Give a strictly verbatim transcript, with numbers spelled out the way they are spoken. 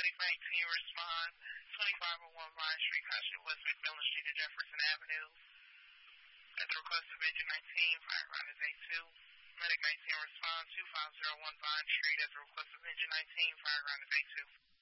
Medic nineteen respond, twenty-five oh one Vine Street, Passion West McMillan Street and Jefferson Avenue. At the request of Engine nineteen, fire ground is A two. Medic nineteen respond, two five oh one Vine Street. At the request of Engine nineteen, fire ground is A two.